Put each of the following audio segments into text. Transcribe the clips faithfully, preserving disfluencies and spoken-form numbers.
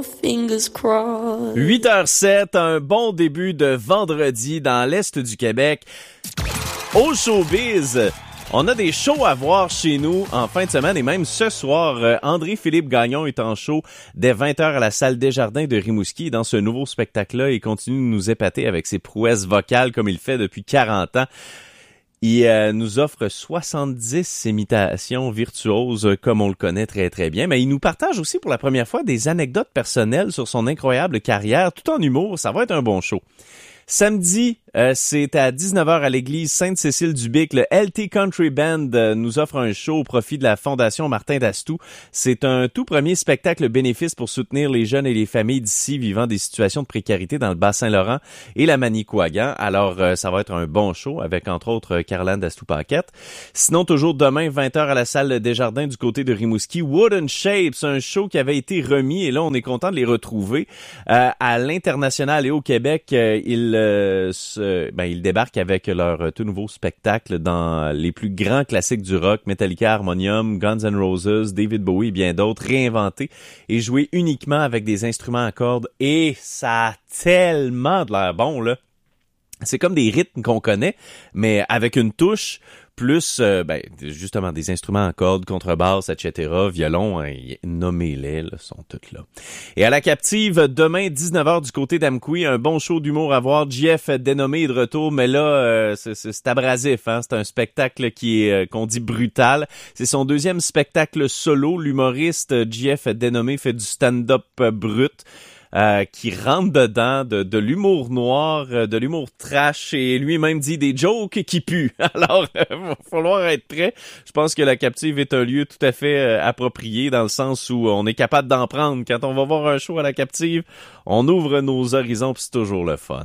huit heures sept, un bon début de vendredi dans l'Est du Québec. Au showbiz, on a des shows à voir chez nous en fin de semaine et même ce soir. André-Philippe Gagnon est en show dès vingt heures à la salle Desjardins de Rimouski. Dans ce nouveau spectacle-là, il continue de nous épater avec ses prouesses vocales comme il fait depuis quarante ans. Il euh, nous offre soixante-dix imitations virtuoses comme on le connaît très très bien, mais il nous partage aussi pour la première fois des anecdotes personnelles sur son incroyable carrière, tout en humour. Ça va être un bon show. Samedi, euh, c'est à dix-neuf heures à l'église Sainte-Cécile-du-Bic. Le L T Country Band euh, nous offre un show au profit de la Fondation Martin Dastou. C'est un tout premier spectacle bénéfice pour soutenir les jeunes et les familles d'ici vivant des situations de précarité dans le Bas-Saint-Laurent et la Manicouagan. Alors, euh, ça va être un bon show avec, entre autres, Caroline Dastou-Paquette. Sinon, toujours demain, vingt heures à la salle Desjardins du côté de Rimouski. Wooden Shapes, un show qui avait été remis et là, on est content de les retrouver. Euh, à l'international et au Québec, euh, ils Euh, ce, ben, ils débarquent avec leur euh, tout nouveau spectacle dans les plus grands classiques du rock, Metallica, Harmonium, Guns N' Roses, David Bowie et bien d'autres, réinventés et joués uniquement avec des instruments à cordes. Et ça a tellement de l'air bon, là. C'est comme des rythmes qu'on connaît, mais avec une touche plus, euh, ben, justement, des instruments à cordes, contrebasse, et cetera, violon, hein, nommez-les, là, sont toutes là. Et à la Captive, demain, dix-neuf heures du côté d'Amqui, un bon show d'humour à voir. J F dénommé est de retour, mais là, euh, c'est, c'est, c'est abrasif, hein. C'est un spectacle qui est, euh, qu'on dit brutal. C'est son deuxième spectacle solo. L'humoriste J F dénommé fait du stand-up brut. Euh, qui rentre dedans de, de l'humour noir, de l'humour trash et lui-même dit des jokes qui puent. Alors, il euh, va falloir être prêt. Je pense que la Captive est un lieu tout à fait euh, approprié dans le sens où on est capable d'en prendre. Quand on va voir un show à la Captive, on ouvre nos horizons puis c'est toujours le fun.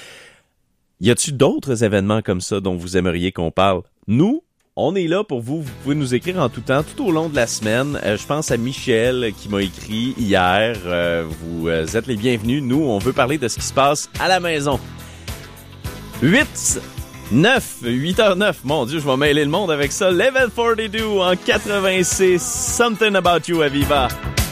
Y a-t-il d'autres événements comme ça dont vous aimeriez qu'on parle? Nous, on est là pour vous. Vous pouvez nous écrire en tout temps, tout au long de la semaine. Euh, je pense à Michel qui m'a écrit hier. Euh, vous euh, êtes les bienvenus. Nous, on veut parler de ce qui se passe à la maison. huit, neuf, huit heures neuf. Mon Dieu, je vais mêler le monde avec ça. Level quarante-deux en quatre-vingt-six. Something About You, Aviva.